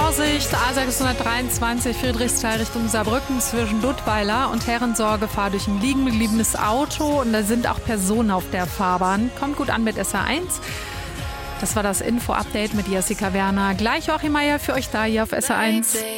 Vorsicht, A623 Friedrichsthal Richtung Saarbrücken zwischen Duttweiler und Herrensorge, Gefahr durch ein liegendes Auto und da sind auch Personen auf der Fahrbahn. Kommt gut an mit SA1. Das war das Info-Update mit Jessica Werner. Gleich Joachim Meier für euch da hier auf SA1.